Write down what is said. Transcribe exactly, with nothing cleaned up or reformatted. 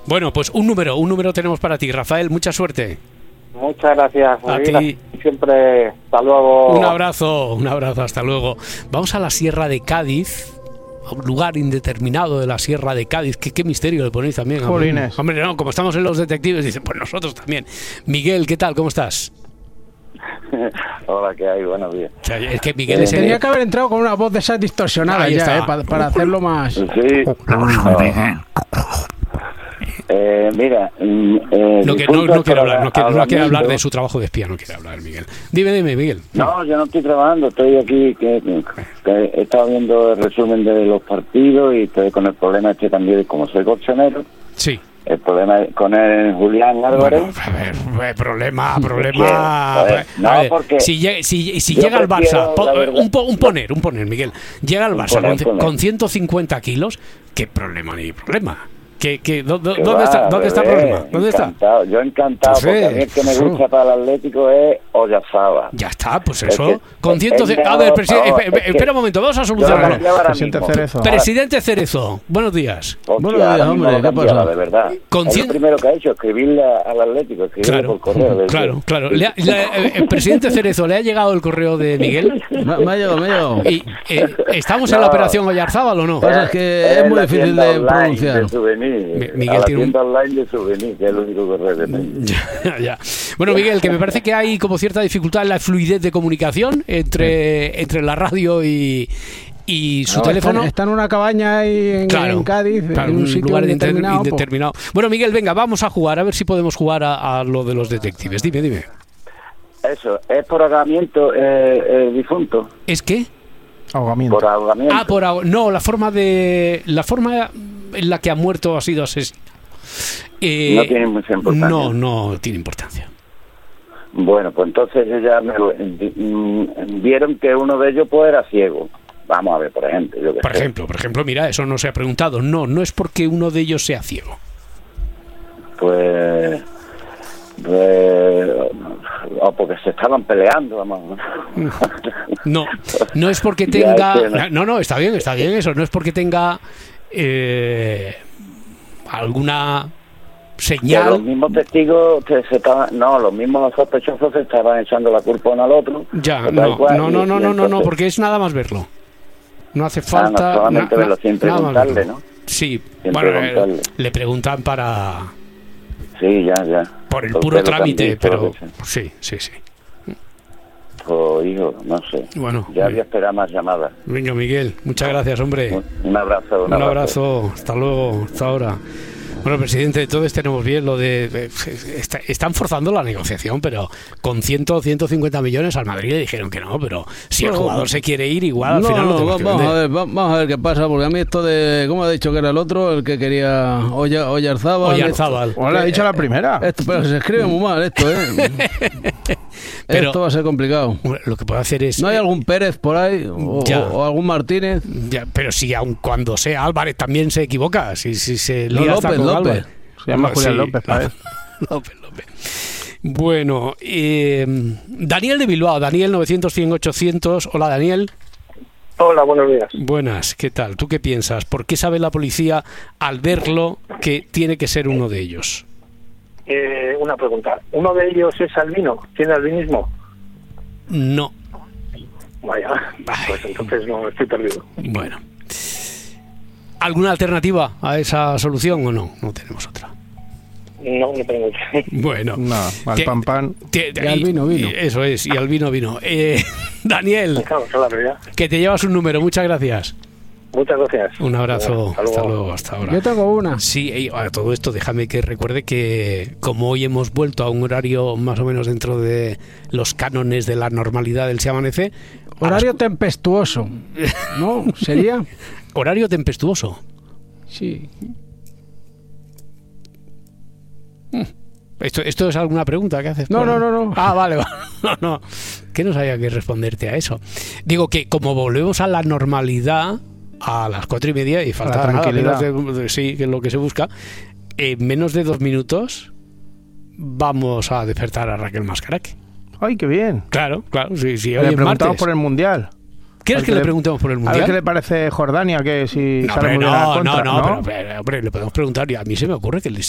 Bueno, pues un número, un número tenemos para ti, Rafael, mucha suerte. Muchas gracias. A ti. Siempre, hasta luego. Un abrazo, un abrazo, hasta luego. Vamos a la Sierra de Cádiz, a un lugar indeterminado de la Sierra de Cádiz. ¿Qué, qué misterio le ponéis también? Jolines. Hombre, no, como estamos en Los Detectives, dicen, pues nosotros también. Miguel, ¿qué tal? ¿Cómo estás? Hola, ¿qué hay? Buenos días. O sea, es que Miguel es el... Tenía que haber entrado con una voz de esas distorsionadas Ahí ya, está. eh, para, para hacerlo más... Sí. Eh, mira, eh, No, que, no, no quiere hablar, no quiere, no quiere hablar de su trabajo de espía, no quiere hablar, Miguel. Dime, dime, Miguel. No, yo no estoy trabajando, estoy aquí, que, que he estado viendo el resumen de los partidos y estoy con el problema este también, como soy colchonero. Sí. El problema con el Julián Álvarez. Bueno, a ver, eh, problema, problema. A ver, no, a ver, porque si llega, si, si yo llega al Barça, prefiero, po- la verdad- un, po- un poner, un poner, Miguel. Llega al Un Barça poner, con, poner. con ciento cincuenta kilos, ¿qué problema ni problema? ¿Qué, qué, do- do- que ¿Dónde va, está, dónde está el bebé, problema? ¿Dónde encantado, Yo encantado, Pues, porque eh, a mí el que me eso. gusta para el Atlético es Oyarzabal. Ya está, pues Es eso. que- Con es ciento. que A ver, no, presidente, no, espera, es que- espera un momento, vamos a Yo lo solucionarlo. cambiaba ahora Presidente mismo. Cerezo. Presidente Cerezo, buenos días. Hostia, Buenos días, ahora mismo hombre, lo ¿qué cambiaba, pasa? de verdad. Con Es cien- lo primero que ha hecho, escribirle al Atlético, escribirle Claro, por correo. de- claro, claro. Le ha- le- eh, el presidente Cerezo, ¿le ha llegado el correo de Miguel? Me, me ha llegado, me ha llegado. Y, eh, ¿Estamos en No. la operación Oyarzábal o no? Pasa es que es muy la difícil tienda de online pronunciar. De souvenir, Mi- Miguel a la tiene un- tienda online de souvenir, que es el único correo que tengo. Ya, ya. Bueno, Miguel, que me parece que hay como cierta dificultad en la fluidez de comunicación entre, entre la radio y, y su No, teléfono. Está, está en una cabaña ahí en, Claro, en Cádiz, claro, en un sitio lugar indeterminado. pues. indeterminado. Bueno, Miguel, venga, vamos a jugar, a ver si podemos jugar a, a lo de los detectives. Dime, dime. Eso, es por ahogamiento eh, el difunto. ¿Es qué? Ahogamiento. Por ahogamiento. Ah, por ahog- no, la forma de la forma en la que ha muerto ha sido asesinado. Eh, No tiene mucha importancia. No, no tiene importancia. Bueno, pues entonces ellos me mm, vieron que uno de ellos pues era ciego. Vamos a ver, por ejemplo. Yo que Por sé. ejemplo, por ejemplo, mira, eso no se ha preguntado. No, no es porque uno de ellos sea ciego. Pues... pues o porque se estaban peleando, vamos. No, no es porque Ya, tenga... es que no. No, no, está bien, está bien eso. No es porque tenga eh, alguna Que los señal... mismos testigos que se estaban, no, los mismos sospechosos se estaban echando la culpa uno al otro. Ya, tal no, cual, no, y- no, no, y no, no, no, entonces- porque es nada más verlo. No hace Ah, falta... no, solamente na- verlo na- sin nada más preguntarle, verlo. ¿no? Sí, Sin bueno, eh, preguntarle. le preguntan para... Sí, ya, ya. por el Por puro pelo trámite, también, todo pero eso. sí, sí, sí. Pues, hijo, no sé. Bueno, Ya muy- voy a esperar más llamadas. venga, Miguel, muchas gracias, hombre. Un, un abrazo, un, Un abrazo, hasta luego, hasta ahora. Bueno, presidente, entonces tenemos bien lo de... eh, está- están forzando la negociación, pero con cien, ciento cincuenta millones al Madrid le dijeron que no, pero si el No, jugador se quiere ir, igual al No, final no, lo tenemos que vamos a vender. ver, va- vamos a ver qué pasa, porque a mí esto de, ¿cómo ha dicho que era el otro? El que quería Oya- Oyarzábal. Oyarzábal. Esto- Bueno, le ha dicho la primera. Esto, pero se escribe muy mal esto, ¿eh? Pero- esto va a ser complicado. Hombre, lo que puede hacer es... ¿No hay algún Pérez por ahí? O, Ya. o algún Martínez? Ya, pero si aun cuando sea Álvarez también se equivoca, si, si se No, lía hasta López, con López. Álvarez. Se llama No, Julián sí, López, parece. López, López. Bueno, eh, Daniel de Bilbao, Daniel novecientos, cien, ochocientos. Hola, Daniel. Hola, buenos días. Buenas, ¿qué tal? ¿Tú qué piensas? ¿Por qué sabe la policía al verlo que tiene que ser uno de ellos? Eh, una pregunta. ¿Uno de ellos es albino? ¿Tiene albinismo? No. Vaya, pues entonces no, estoy perdido. Bueno. ¿Alguna alternativa a esa solución o no? No tenemos otra. No, no tengo. Bueno. No, al Te- pan pan. te- Y al vino, vino. y- Eso es, y al vino, vino. Eh, Daniel, Claro, esa es la realidad. que te llevas un número, muchas gracias. Muchas gracias. Un abrazo, Hasta hasta luego. luego, hasta ahora. Yo tengo una. Sí, y a todo esto déjame que recuerde que como hoy hemos vuelto a un horario más o menos dentro de los cánones de la normalidad del Se Amanece, a las- Horario tempestuoso. ¿No? ¿Sería? horario tempestuoso. Sí. ¿Esto, ¿Esto es alguna pregunta que haces? No, por- no, no, no. Ah, vale, vale. No, no. Que no sabía que responderte a eso. Digo que como volvemos a la normalidad a las cuatro y media y falta la nada, tranquilidad. menos de- de- sí, que es lo que se busca, en menos de dos minutos vamos a despertar a Raquel Mascaraque. ¡Ay, qué bien! Claro, claro, sí, sí, hoy Le es preguntamos martes. por el Mundial. ¿Quieres al que que le le- preguntemos por el A Mundial? ver qué le parece Jordania, que si No, sale hombre, muy bien a la no, contra, no, no, pero, pero, hombre, le podemos preguntar y a mí se me ocurre que le